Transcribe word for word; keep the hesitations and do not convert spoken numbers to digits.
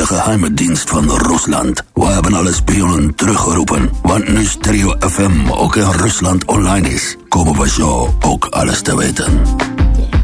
geheime dienst van Rusland. We hebben alle spionnen teruggeroepen. Want nu Stereo F M ook in Rusland online is, komen we zo ook alles te weten.